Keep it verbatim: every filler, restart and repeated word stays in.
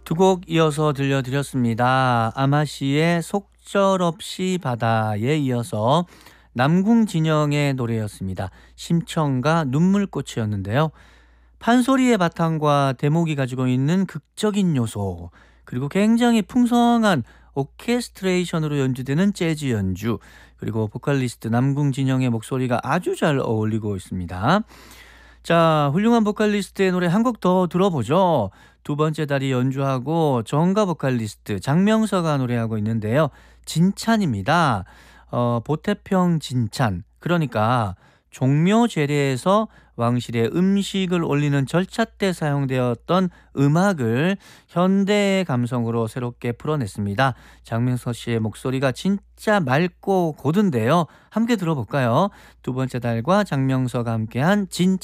두 곡 이어서 들려드렸습니다. 아마시의 속절없이 바다에 이어서 남궁진영의 노래였습니다. 심청과 눈물꽃이었는데요. 판소리의 바탕과 대목이 가지고 있는 극적인 요소, 그리고 굉장히 풍성한 오케스트레이션으로 연주되는 재즈 연주, 그리고 보컬리스트 남궁진영의 목소리가 아주 잘 어울리고 있습니다. 자, 훌륭한 보컬리스트의 노래 한 곡 더 들어보죠. 두 번째 다리 연주하고 정가 보컬리스트 장명서가 노래하고 있는데요. 진찬입니다. 어, 보태평 진찬. 그러니까 종묘 제례에서 왕실의 음식을 올리는 절차 때 사용되었던 음악을 현대의 감성으로 새롭게 풀어냈습니다. 장명서 씨의 목소리가 진짜 맑고 고든데요. 함께 들어볼까요? 두 번째 달과 장명서가 함께한 진찬.